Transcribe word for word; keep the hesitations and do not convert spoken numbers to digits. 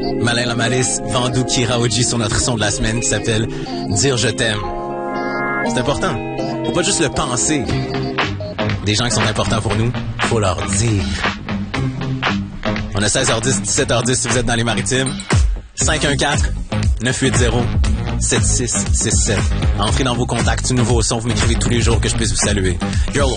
Malin la Malice, Vandou Kiraoji sur notre son de la semaine qui s'appelle Dire je t'aime. C'est important. Faut pas juste le penser. Des gens qui sont importants pour nous, faut leur dire. On a seize heures dix, dix-sept heures dix si vous êtes dans les maritimes. cinq un quatre, neuf huit zéro, sept six six sept. Entrez dans vos contacts, du nouveau son, vous m'écrivez tous les jours que je puisse vous saluer. Yo!